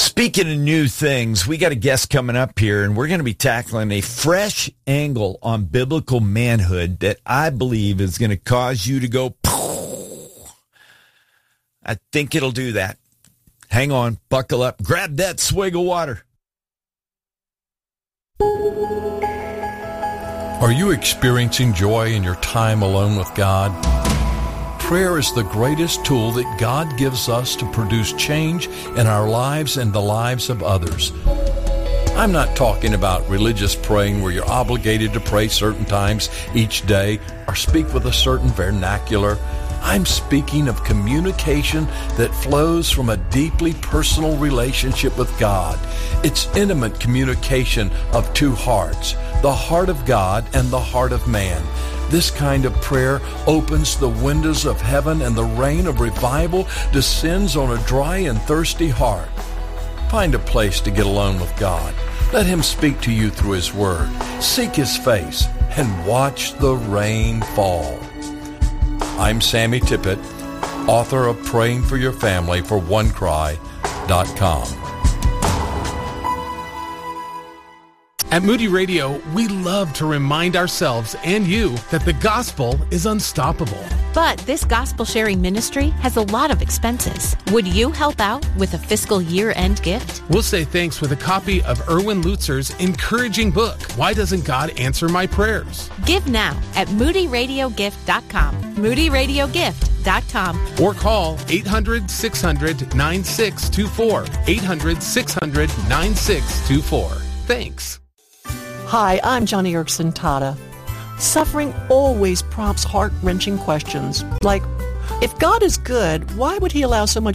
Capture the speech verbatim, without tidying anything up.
Speaking of new things, we got a guest coming up here, and we're going to be tackling a fresh angle on biblical manhood that I believe is going to cause you to go, I think it'll do that. Hang on, buckle up, grab that swig of water. Are you experiencing joy in your time alone with God? Prayer is the greatest tool that God gives us to produce change in our lives and the lives of others. I'm not talking about religious praying where you're obligated to pray certain times each day or speak with a certain vernacular. I'm speaking of communication that flows from a deeply personal relationship with God. It's intimate communication of two hearts, the heart of God and the heart of man. This kind of prayer opens the windows of heaven and the rain of revival descends on a dry and thirsty heart. Find a place to get alone with God. Let Him speak to you through His Word. Seek His face and watch the rain fall. I'm Sammy Tippett, author of Praying for Your Family for one cry dot com. At Moody Radio, we love to remind ourselves and you that the gospel is unstoppable. But this gospel-sharing ministry has a lot of expenses. Would you help out with a fiscal year-end gift? We'll say thanks with a copy of Erwin Lutzer's encouraging book, Why Doesn't God Answer My Prayers? Give now at moody radio gift dot com. moody radio gift dot com. Or call eight hundred, six hundred, nine six two four. eight hundred, six hundred, nine six two four. Thanks. Hi, I'm Johnny Erkson Tata. Suffering always prompts heart-wrenching questions like, if God is good, why would He allow so much